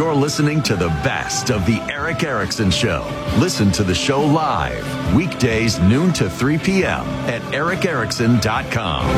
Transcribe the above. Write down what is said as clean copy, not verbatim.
You're listening to the best of the Eric Erickson Show. Listen to the show live, weekdays noon to 3 p.m. at ericerickson.com.